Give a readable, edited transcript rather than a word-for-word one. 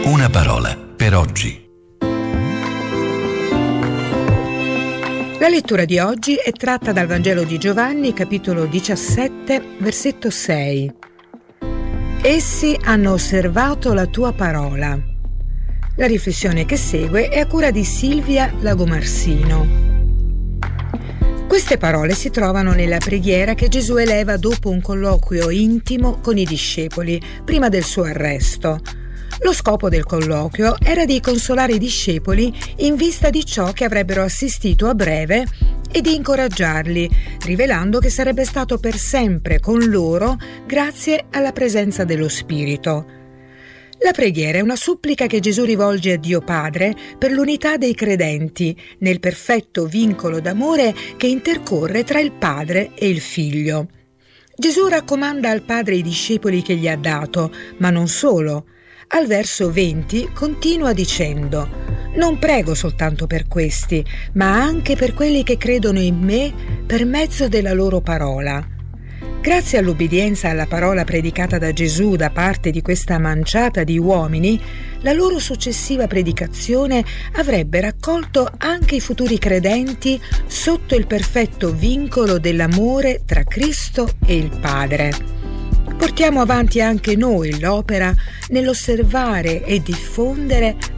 Una parola per oggi. La lettura di oggi è tratta dal Vangelo di Giovanni, capitolo 17, versetto 6. Essi hanno osservato la tua parola. La riflessione che segue è a cura di Silvia Lagomarsino. Queste parole si trovano nella preghiera che Gesù eleva dopo un colloquio intimo con i discepoli, prima del suo arresto. Lo scopo del colloquio era di consolare i discepoli in vista di ciò che avrebbero assistito a breve e di incoraggiarli, rivelando che sarebbe stato per sempre con loro grazie alla presenza dello Spirito. La preghiera è una supplica che Gesù rivolge a Dio Padre per l'unità dei credenti, nel perfetto vincolo d'amore che intercorre tra il Padre e il Figlio. Gesù raccomanda al Padre i discepoli che gli ha dato, ma non solo. Al verso 20 continua dicendo: «Non prego soltanto per questi, ma anche per quelli che credono in me per mezzo della loro parola». Grazie all'obbedienza alla parola predicata da Gesù da parte di questa manciata di uomini, la loro successiva predicazione avrebbe raccolto anche i futuri credenti sotto il perfetto vincolo dell'amore tra Cristo e il Padre. Portiamo avanti anche noi l'opera nell'osservare e diffondere